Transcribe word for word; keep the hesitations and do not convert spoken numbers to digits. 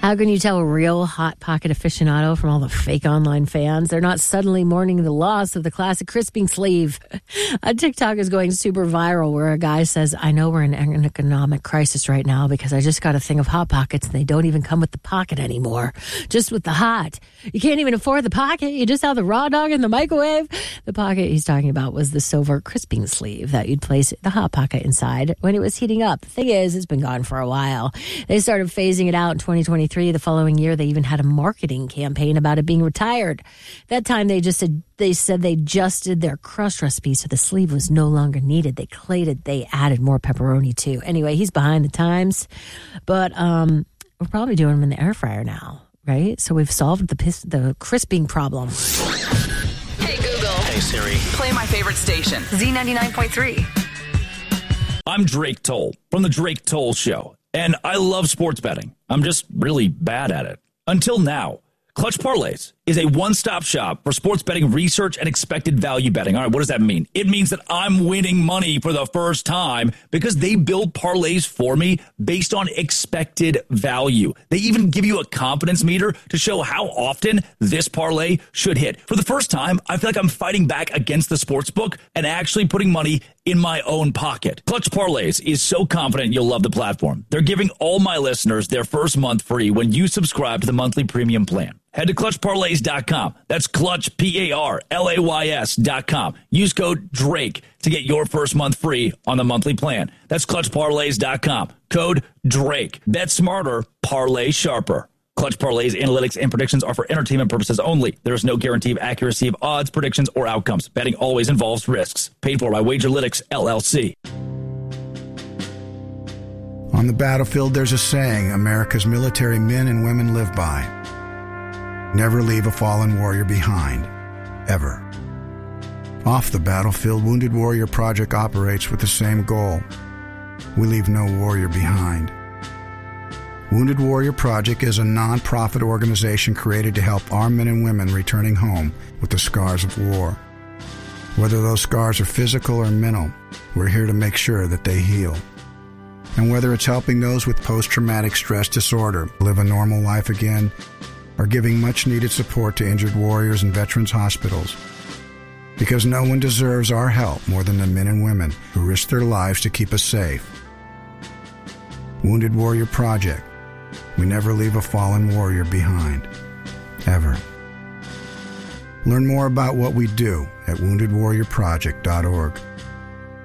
How can you tell a real Hot Pocket aficionado from all the fake online fans? They're not suddenly mourning the loss of the classic crisping sleeve. A TikTok is going super viral where a guy says, I know we're in an economic crisis right now because I just got a thing of Hot Pockets and they don't even come with the pocket anymore. Just with the hot. You can't even afford the pocket. You just have the raw dog in the microwave. The pocket he's talking about was the silver crisping sleeve that you'd place the Hot Pocket inside when it was heating up. The thing is, it's been gone for a while. They started phasing it out in twenty twenty-three. The following year, they even had a marketing campaign about it being retired. That time, they just said they said they adjusted their crust recipe so the sleeve was no longer needed. They claimed they added more pepperoni too. Anyway, he's behind the times, but um, we're probably doing them in the air fryer now, right? So we've solved the pis- the crisping problem. Hey Google. Hey Siri. Play my favorite station, Z ninety-nine point three. I'm Drake Toll from the Drake Toll Show. And I love sports betting. I'm just really bad at it. Until now, Clutch Parlays is a one-stop shop for sports betting research and expected value betting. All right, what does that mean? It means that I'm winning money for the first time because they build parlays for me based on expected value. They even give you a confidence meter to show how often this parlay should hit. For the first time, I feel like I'm fighting back against the sportsbook and actually putting money in my own pocket. Clutch Parlays is so confident you'll love the platform. They're giving all my listeners their first month free when you subscribe to the monthly premium plan. Head to clutch parlays dot com. That's Clutch, P A R L A Y S dot com. Use code DRAKE to get your first month free on the monthly plan. That's clutch parlays dot com. Code DRAKE. Bet smarter, parlay sharper. Clutch Parlays analytics and predictions are for entertainment purposes only. There is no guarantee of accuracy of odds, predictions, or outcomes. Betting always involves risks. Paid for by Wagerlytics, L L C. On the battlefield, there's a saying America's military men and women live by. Never leave a fallen warrior behind. Ever. Off the battlefield, Wounded Warrior Project operates with the same goal. We leave no warrior behind. Wounded Warrior Project is a non-profit organization created to help our men and women returning home with the scars of war. Whether those scars are physical or mental, we're here to make sure that they heal. And whether it's helping those with post-traumatic stress disorder live a normal life again, or giving much-needed support to injured warriors in veterans' hospitals. Because no one deserves our help more than the men and women who risk their lives to keep us safe. Wounded Warrior Project. We never leave a fallen warrior behind. Ever. Learn more about what we do at wounded warrior project dot org.